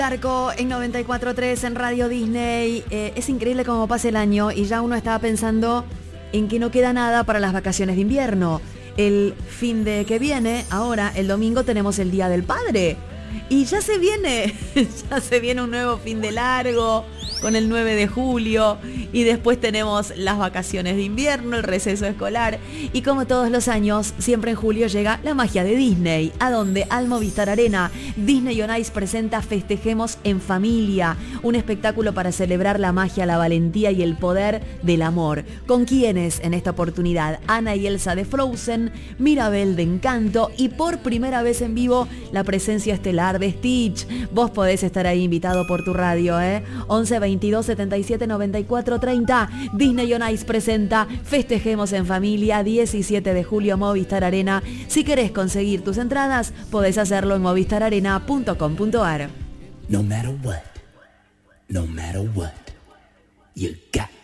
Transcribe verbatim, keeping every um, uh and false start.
Arco en noventa y cuatro punto tres en Radio Disney. Eh, es increíble cómo pasa el año y ya uno estaba pensando en que no queda nada para las vacaciones de invierno. El fin de que viene, ahora el domingo tenemos el Día del Padre. Y ya se viene, ya se viene un nuevo fin de largo con el nueve de julio y después tenemos las vacaciones de invierno, el receso escolar y como todos los años, siempre en julio llega la magia de Disney, a donde al Movistar Arena, Disney on Ice presenta Festejemos en Familia, un espectáculo para celebrar la magia, la valentía y el poder del amor. ¿Con quiénes en esta oportunidad? Anna y Elsa de Frozen, Mirabel de Encanto y por primera vez en vivo la presencia estelar de Stitch. Vos podés estar ahí invitado por tu radio, ¿eh? once veintidós setenta y siete noventa y cuatro treinta. Disney on Ice presenta Festejemos en Familia, diecisiete de julio, Movistar Arena. Si querés conseguir tus entradas, podés hacerlo en movistar arena punto com punto ar. No matter what, no matter what, you got